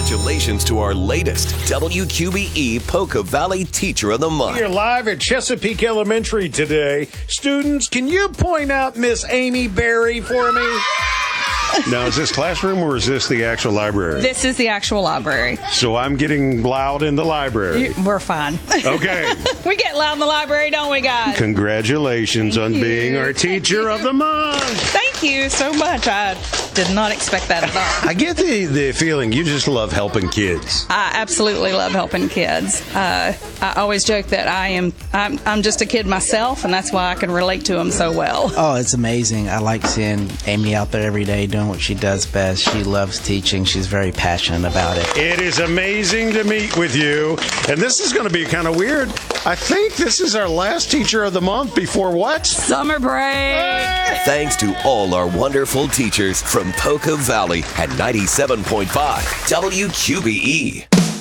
Congratulations to our latest WQBE Polka Valley Teacher of the Month. You're live at Chesapeake Elementary today. Students, can you point out Miss Amy Berry for me? Now, is this classroom or is this the actual library? This is the actual library. So I'm getting loud in the library. We're fine. Okay. We get loud in the library, don't we, guys? Congratulations on being our Teacher of the Month. Thank you so much. I did not expect that at all. I get the feeling you just love helping kids. I absolutely love helping kids. I always joke that I'm just a kid myself, and that's why I can relate to them so well. Oh, it's amazing. I like seeing Amy out there every day doing what she does best. She loves teaching. She's very passionate about it. It is amazing to meet with you. And this is going to be kind of weird. I think this is our last Teacher of the Month before what? Summer break. Thanks to all our wonderful teachers from Polka Valley at 97.5 WQBE.